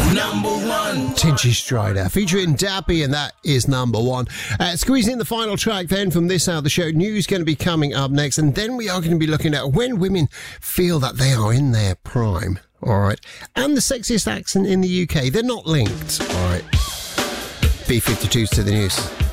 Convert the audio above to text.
Number one. Tinchy Strider featuring Dappy, and that is number one. Squeezing in the final track then from this hour of the show. News going to be coming up next, and then we are going to be looking at when women feel that they are in their prime. All right. And the sexiest accent in the UK. They're not linked. All right. B52's to the news.